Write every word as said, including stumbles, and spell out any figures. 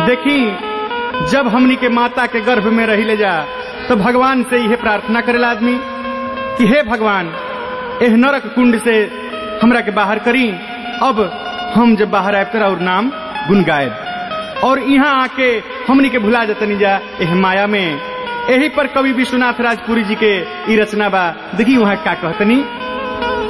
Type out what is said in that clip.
देखी जब हमनी के माता के गर्भ में रही ले जा तो भगवान से यह प्रार्थना करेला आदमी कि हे भगवान एह नरक कुंड से हमरा के बाहर करी। अब हम जब बाहर आए तेरा और नाम गुन गायब और यहाँ आके हमनी के भुला जतनी जा एह माया में। यही पर कवि विश्वनाथ राजपुरी जी के ई रचना बा। देखी वहाँ का कहतनी।